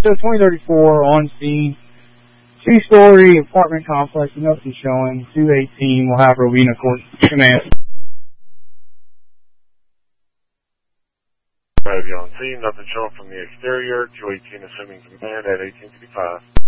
So 2034 on scene. 2-story apartment complex, nothing showing. 218 will have Rowena Court. Command. Right, on scene, nothing showing from the exterior. 218 assuming command at 1855.